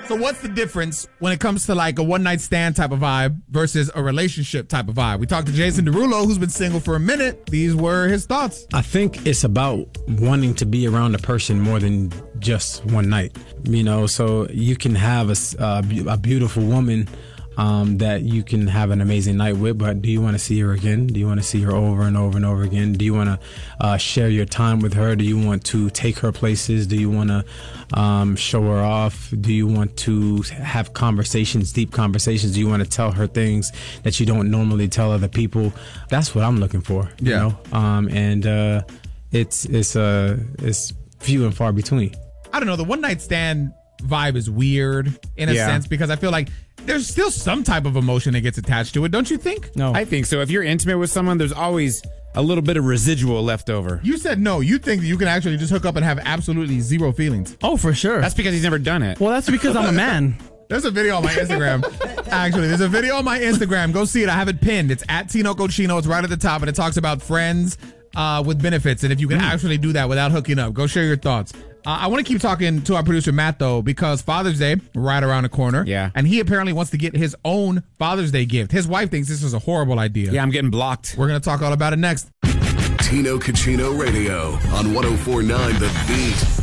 So what's the difference when it comes to like a one-night stand type of vibe versus a relationship type of vibe? We talked to Jason Derulo, who's been single for a minute. These were his thoughts. I think it's about wanting to be around a person more than just one night. You know, so you can have a beautiful woman that you can have an amazing night with, but do you want to see her again? Do you want to see her over and over and over again? Do you want to share your time with her? Do you want to take her places? Do you want to show her off? Do you want to have conversations, deep conversations? Do you want to tell her things that you don't normally tell other people? That's what I'm looking for. You know? And it's few and far between. I don't know. The one night stand vibe is weird in a sense because I feel like there's still some type of emotion that gets attached to it, don't you think? No. I think so. If you're intimate with someone, there's always a little bit of residual left over. You said no. You think that you can actually just hook up and have absolutely zero feelings. Oh, for sure. That's because he's never done it. Well, that's because I'm a man. There's a video on my Instagram. Actually, there's a video on my Instagram. Go see it. I have it pinned. It's at Tinoco Chino. It's right at the top, and it talks about friends with benefits and if you can actually do that without hooking up. Go share your thoughts. I want to keep talking to our producer, Matt, though, because Father's Day, right around the corner. Yeah. And he apparently wants to get his own Father's Day gift. His wife thinks this is a horrible idea. Yeah, I'm getting blocked. We're going to talk all about it next. Tino Cucino Radio on 104.9 The Beat.